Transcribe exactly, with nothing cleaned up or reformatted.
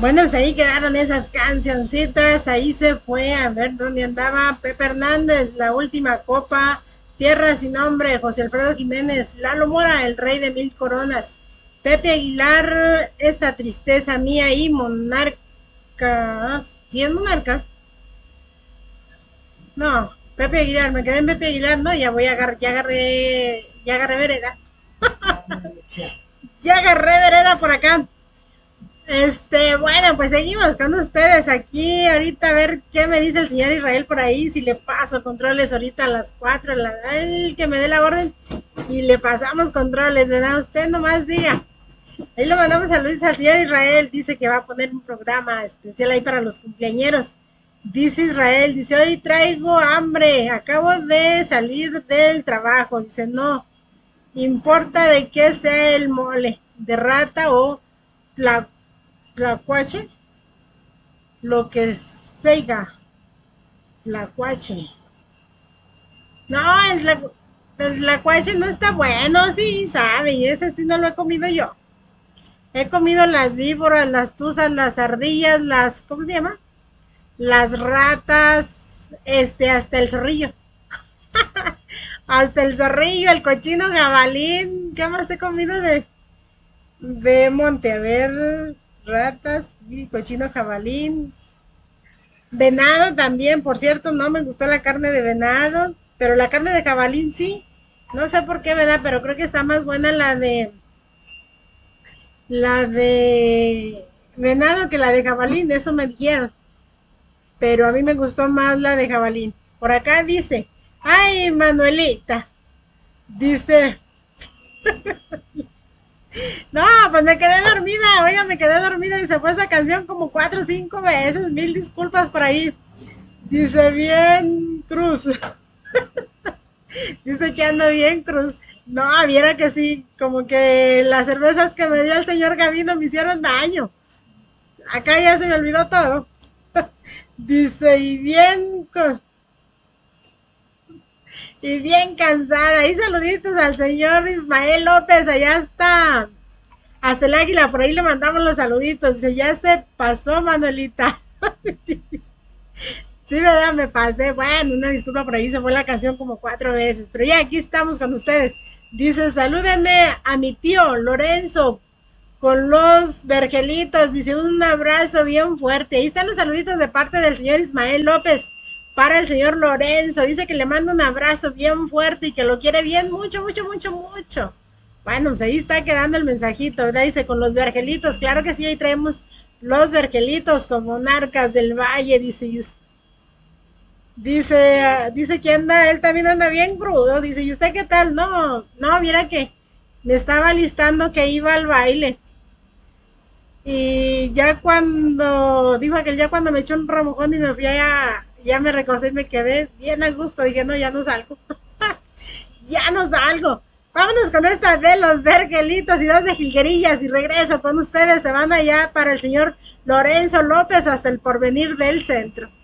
Bueno, pues ahí quedaron esas cancioncitas, ahí se fue, a ver dónde andaba Pepe Hernández, La Última Copa, Tierra Sin Nombre, José Alfredo Jiménez, Lalo Mora, El Rey de Mil Coronas, Pepe Aguilar, Esta Tristeza Mía y Monarca. ¿Quién Monarcas? No, Pepe Aguilar, me quedé en Pepe Aguilar, no, ya voy a agarrar, ya agarré, ya agarré vereda, ya agarré vereda por acá. Este, bueno, pues seguimos con ustedes aquí. Ahorita a ver qué me dice el señor Israel por ahí. Si le paso controles ahorita a las cuatro, la, el que me dé la orden. Y le pasamos controles, ¿verdad? Usted nomás diga. Ahí lo mandamos saludos al señor Israel. Dice que va a poner un programa especial ahí para los cumpleañeros. Dice Israel, dice, hoy traigo hambre. Acabo de salir del trabajo. Dice, no importa de qué sea el mole, de rata o la Tlacuache, lo que seiga, Tlacuache. No, el, tla- el Tlacuache no está bueno, sí, sabe, y ese sí no lo he comido yo. He comido las víboras, las tuzas, las ardillas, las, ¿cómo se llama? Las ratas, este, hasta el zorrillo. Hasta el zorrillo, el cochino jabalín. ¿Qué más he comido de, de monte? A ver, ratas, y cochino jabalín. Venado también, por cierto, no me gustó la carne de venado, pero la carne de jabalín sí. No sé por qué, ¿verdad? Pero creo que está más buena la de la de venado que la de jabalín, eso me dijeron. Pero a mí me gustó más la de jabalín. Por acá dice, ay, Manuelita, dice, no, pues me quedé dormida, oiga, me quedé dormida y se fue esa canción como cuatro o cinco veces, mil disculpas por ahí. Dice bien, Cruz. Dice que ando bien, Cruz. No, viera que sí, como que las cervezas que me dio el señor Gavino me hicieron daño. Acá ya se me olvidó todo. Dice, y bien, y bien cansada. Y saluditos al señor Ismael López, allá está. Hasta el águila, por ahí le mandamos los saluditos. Dice, ya se pasó, Manuelita. Sí, ¿verdad? Me pasé. Bueno, una disculpa, por ahí se fue la canción como cuatro veces. Pero ya aquí estamos con ustedes. Dice, salúdenme a mi tío Lorenzo con los vergelitos. Dice, un abrazo bien fuerte. Ahí están los saluditos de parte del señor Ismael López para el señor Lorenzo. Dice que le manda un abrazo bien fuerte y que lo quiere bien mucho, mucho, mucho, mucho. Bueno, pues ahí está quedando el mensajito, ¿verdad? Dice, con los vergelitos. Claro que sí, ahí traemos los vergelitos como monarcas del valle. Dice, y usted Dice, dice que anda, él también anda bien crudo. Dice, ¿y usted qué tal? No, no, viera que me estaba listando que iba al baile. Y ya cuando, dijo que ya cuando me echó un remojón y me fui allá, ya me recosé y me quedé bien a gusto. Dije, no, ya no salgo. Ya no salgo. Vámonos con esta de los vergelitos y dos de jilguerillas y regreso con ustedes. Se van allá para el señor Lorenzo López hasta el Porvenir del Centro.